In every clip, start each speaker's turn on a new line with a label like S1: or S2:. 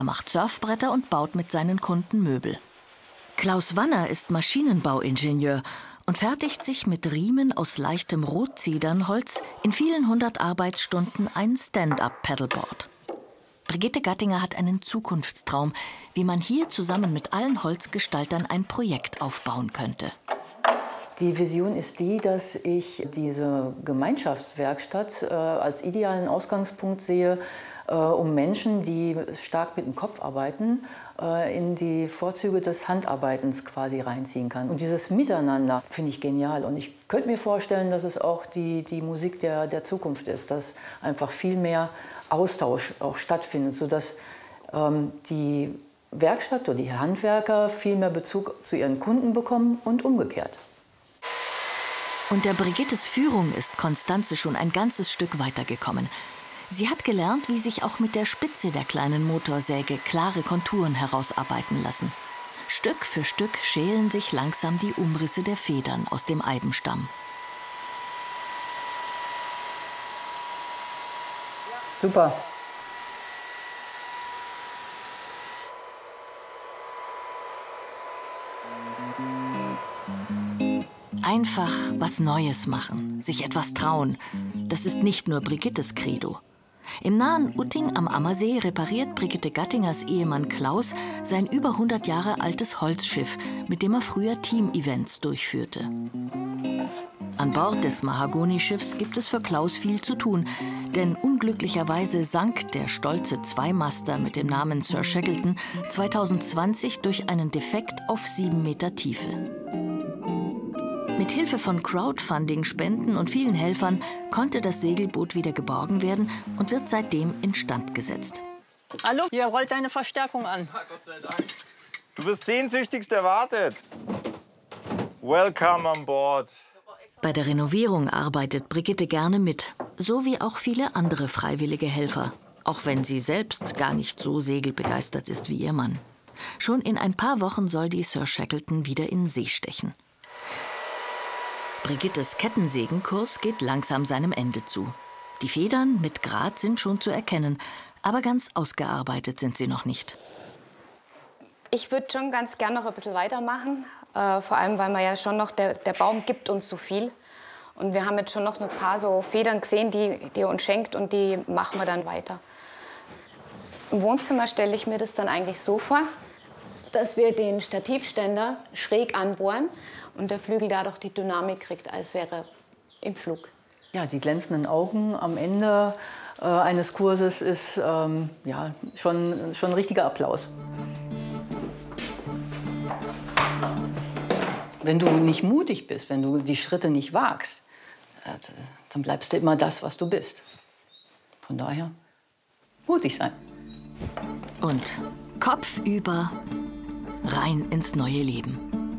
S1: Er macht Surfbretter und baut mit seinen Kunden Möbel. Klaus Wanner ist Maschinenbauingenieur und fertigt sich mit Riemen aus leichtem Rotzedernholz in vielen 100 Arbeitsstunden ein Stand-up-Paddleboard. Brigitte Gattinger hat einen Zukunftstraum, wie man hier zusammen mit allen Holzgestaltern ein Projekt aufbauen könnte.
S2: Die Vision ist die, dass ich diese Gemeinschaftswerkstatt als idealen Ausgangspunkt sehe, um Menschen, die stark mit dem Kopf arbeiten, in die Vorzüge des Handarbeitens quasi reinziehen kann. Und dieses Miteinander finde ich genial. Und ich könnte mir vorstellen, dass es auch die Musik der Zukunft ist, dass einfach viel mehr Austausch auch stattfindet, sodass die Werkstatt oder die Handwerker viel mehr Bezug zu ihren Kunden bekommen und umgekehrt.
S1: Unter Brigittes Führung ist Constanze schon ein ganzes Stück weitergekommen. Sie hat gelernt, wie sich auch mit der Spitze der kleinen Motorsäge klare Konturen herausarbeiten lassen. Stück für Stück schälen sich langsam die Umrisse der Federn aus dem Eibenstamm.
S2: Super.
S1: Einfach was Neues machen, sich etwas trauen. Das ist nicht nur Brigittes Credo. Im nahen Utting am Ammersee repariert Brigitte Gattingers Ehemann Klaus sein über 100 Jahre altes Holzschiff, mit dem er früher Team-Events durchführte. An Bord des Mahagonischiffs gibt es für Klaus viel zu tun, denn unglücklicherweise sank der stolze Zweimaster mit dem Namen Sir Shackleton 2020 durch einen Defekt auf 7 Meter Tiefe. Mit Hilfe von Crowdfunding, Spenden und vielen Helfern konnte das Segelboot wieder geborgen werden und wird seitdem instand gesetzt.
S3: Hallo, hier rollt deine Verstärkung an.
S4: Gott sei Dank. Du wirst sehnsüchtigst erwartet. Welcome on board.
S1: Bei der Renovierung arbeitet Brigitte gerne mit, so wie auch viele andere freiwillige Helfer, auch wenn sie selbst gar nicht so segelbegeistert ist wie ihr Mann. Schon in ein paar Wochen soll die Sir Shackleton wieder in See stechen. Brigittes Kettensägenkurs geht langsam seinem Ende zu. Die Federn mit Grat sind schon zu erkennen, aber ganz ausgearbeitet sind sie noch nicht.
S5: Ich würde schon ganz gern noch ein bisschen weitermachen, vor allem weil man ja schon noch, der Baum gibt uns so viel. Und wir haben jetzt schon noch ein paar so Federn gesehen, die er uns schenkt, und die machen wir dann weiter. Im Wohnzimmer stelle ich mir das dann eigentlich so vor, dass wir den Stativständer schräg anbohren und der Flügel dadurch die Dynamik kriegt, als wäre im Flug.
S2: Ja, die glänzenden Augen am Ende eines Kurses ist ja, schon ein richtiger Applaus. Wenn du nicht mutig bist, wenn du die Schritte nicht wagst, dann bleibst du immer das, was du bist. Von daher, mutig sein.
S1: Und kopfüber rein ins neue Leben.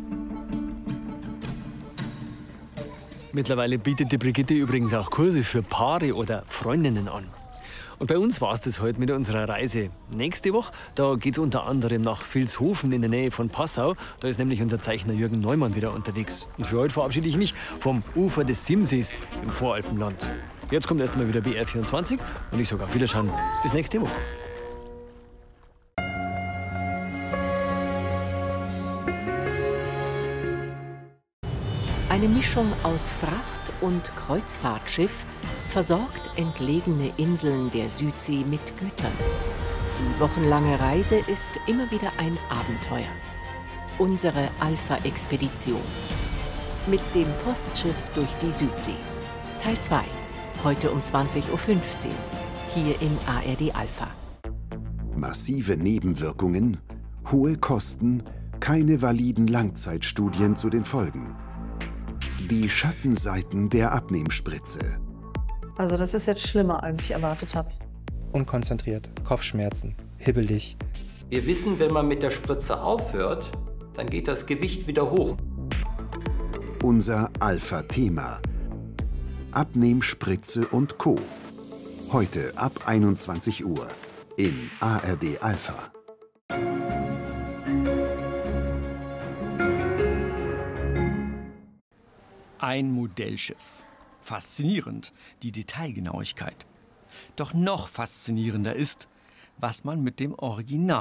S6: Mittlerweile bietet die Brigitte übrigens auch Kurse für Paare oder Freundinnen an. Und bei uns war es das heute mit unserer Reise. Nächste Woche, da geht es unter anderem nach Vilshofen in der Nähe von Passau. Da ist nämlich unser Zeichner Jürgen Neumann wieder unterwegs. Und für heute verabschiede ich mich vom Ufer des Simsees im Voralpenland. Jetzt kommt erst einmal wieder BR24 und ich sage auf Wiederschauen. Bis nächste Woche.
S7: Eine Mischung aus Fracht- und Kreuzfahrtschiff versorgt entlegene Inseln der Südsee mit Gütern. Die wochenlange Reise ist immer wieder ein Abenteuer. Unsere Alpha-Expedition. Mit dem Postschiff durch die Südsee. Teil 2. Heute um 20:15 Uhr. Hier in ARD Alpha.
S8: Massive Nebenwirkungen, hohe Kosten, keine validen Langzeitstudien zu den Folgen. Die Schattenseiten der Abnehmspritze.
S9: Also das ist jetzt schlimmer, als ich erwartet habe.
S10: Unkonzentriert, Kopfschmerzen, hibbelig.
S11: Wir wissen, wenn man mit der Spritze aufhört, dann geht das Gewicht wieder hoch.
S8: Unser Alpha-Thema. Abnehmspritze und Co. Heute ab 21 Uhr in ARD Alpha.
S12: Ein Modellschiff. Faszinierend, die Detailgenauigkeit. Doch noch faszinierender ist, was man mit dem Original